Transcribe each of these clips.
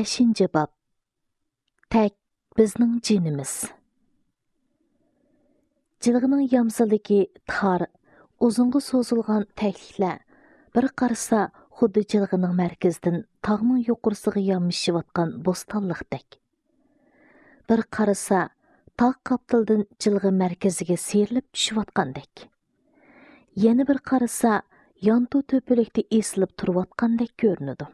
5. bab. Tək bizning jinimiz. Jilg'ining yamsildagi tar, uzunga so'zilgan təkliklər bir qarasa xuddi jilg'ining mərkəzidən tağның yuqurisiga yamishiyotgan bo'stonliqdek. Bir qarasa tağ qaptildan jilg'i mərkəziga serilib tushiyotgandek. Yana bir qarasa yantu töpülükdə esilib turayotgandek ko'rinadi.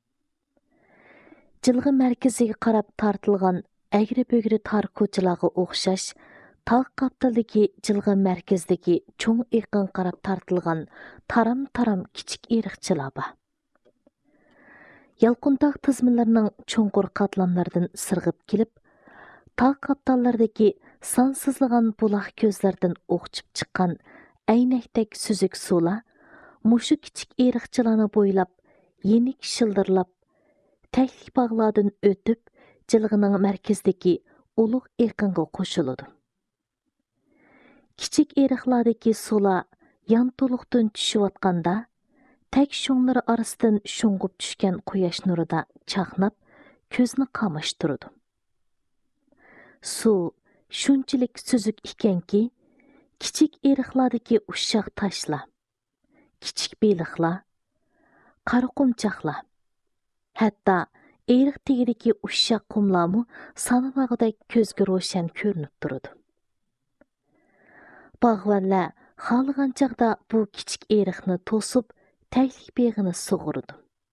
Jilg'i mərkəziga qarab tartilgan əgri-bögri tar ko'chalarga o'xshash tağ qaptildagi jilg'i mərkəzdagi cho'ng eqin qarab tartilgan taram-taram kichik eriqchilar bor. Yalqıntaq tizminlarining cho'nqur qatlamlaridan sirg'ib kelib, tağ qaptallardagi sansizlagan buloq ko'zlardan o'qchib chiqqan aynakdek suzuk suvlar mushu kichik eriqchilarni bo'ylab yenik shildirlab təklik bağlardan o'tib jilg'ining mərkəzdagi ulug' eqinga qo'shiladi. Kichik eriqlardagi suvlar yantuluqdan tushiyotganda, tək sho'nlari orasidan sho'ng'ib tushgan quyosh nurida chaqnab, ko'zni qamashtiradi. Suv shunchalik suzuk ekanki, kichik eriqlardagi ushshaq tashlar, kichik beliqlar, qaraqumbchaqlar, hatto eriq tegidagi ushshaq qumlarmu sanamag'idek ko'zga ro'shan ko'rinib turadi. Bog'vanlar xohlagan chaqda bu kichik eriqni to'sib, təklik beg'ini sug'uradi.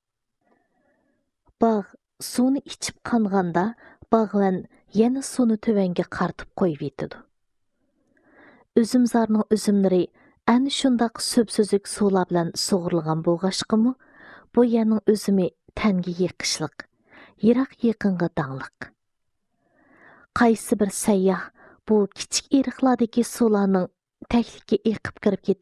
Bog' suvni ichib qanganda, bog'van yana suvni tövanga qartib qo'yib yetadi. Üzümzarning üzümlari ana shundaq söp-sözük suvlar bilan sug'urilgan bo'lg'ashqimi, bu yerning o'zimi tanga yiqishliq, yiroq yaqinga dangliq. Qaysi bir sayyoh bu kichik eriqlardagi suvlarning təklikka eqib kirib